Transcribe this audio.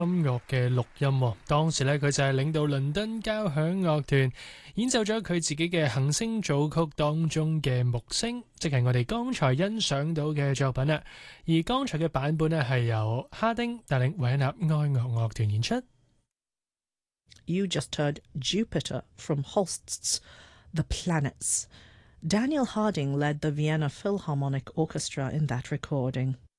音樂嘅錄音喎，當時咧佢就係領導倫敦交響樂團演奏咗佢自己嘅行星組曲當中嘅木星，即係我哋剛才欣賞到嘅作品啦。而剛才嘅版本咧係由哈丁帶領維也納愛樂樂團演出。 You just heard Jupiter from Holst's The Planets. Daniel Harding led the Vienna Philharmonic Orchestra in that recording.